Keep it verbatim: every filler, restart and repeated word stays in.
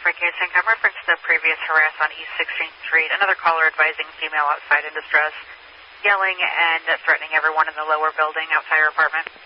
case income. Reference the previous harass on East sixteenth Street. Another caller advising female outside in distress, yelling and threatening everyone in the lower building outside her apartment.